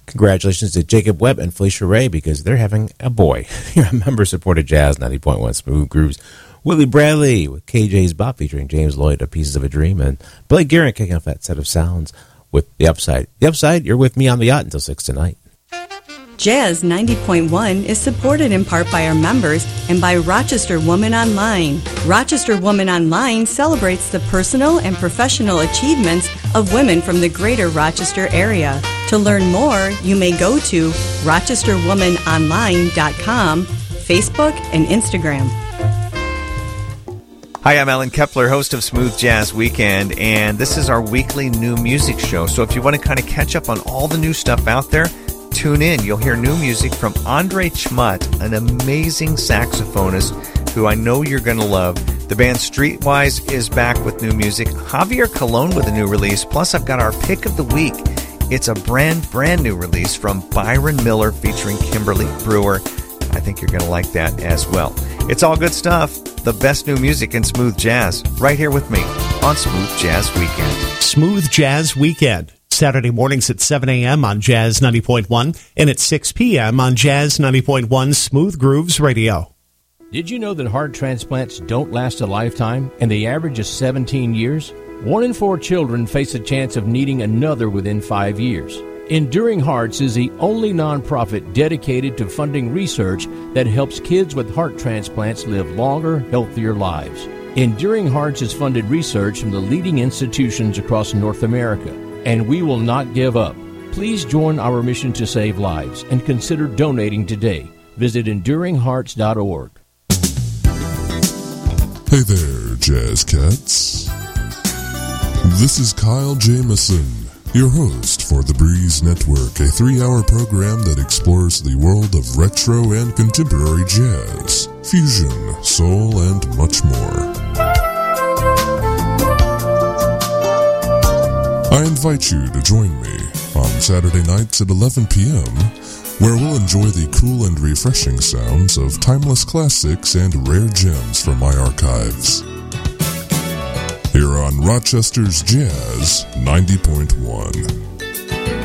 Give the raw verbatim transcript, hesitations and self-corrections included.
Congratulations to Jacob Webb and Felicia Ray because they're having a boy. You're a member-supported Jazz ninety point one Smooth Grooves. Willie Bradley with K J's Bop featuring James Lloyd of Pieces of a Dream, and Billy Garrett kicking off that set of sounds with The Upside. The Upside, you're with me on the yacht until six tonight. Jazz ninety point one is supported in part by our members and by Rochester Woman Online. Rochester Woman Online celebrates the personal and professional achievements of women from the greater Rochester area. To learn more, you may go to rochester woman online dot com, Facebook, and Instagram. Hi, I'm Alan Kepler, host of Smooth Jazz Weekend, and this is our weekly new music show. So if you want to kind of catch up on all the new stuff out there, tune in. You'll hear new music from Andre Chmut, an amazing saxophonist who I know you're going to love. The band Streetwise is back with new music. Javier Colon with a new release. Plus, I've got our pick of the week. It's a brand, brand new release from Byron Miller featuring Kimberly Brewer. I think you're going to like that as well. It's all good stuff. The best new music in smooth jazz right here with me on Smooth Jazz Weekend. Smooth Jazz Weekend. Saturday mornings at seven a.m. on Jazz ninety point one and at six p.m. on Jazz ninety point one Smooth Grooves Radio. Did you know that heart transplants don't last a lifetime and the average is seventeen years? One in four children face a chance of needing another within five years. Enduring Hearts is the only nonprofit dedicated to funding research that helps kids with heart transplants live longer, healthier lives. Enduring Hearts has funded research from the leading institutions across North America, and we will not give up. Please join our mission to save lives and consider donating today. Visit enduring hearts dot org. Hey there, Jazz Cats. This is Kyle Jamison, your host for The Breeze Network, a three-hour program that explores the world of retro and contemporary jazz, fusion, soul, and much more. I invite you to join me on Saturday nights at eleven p.m., where we'll enjoy the cool and refreshing sounds of timeless classics and rare gems from my archives. Here on Rochester's Jazz ninety point one.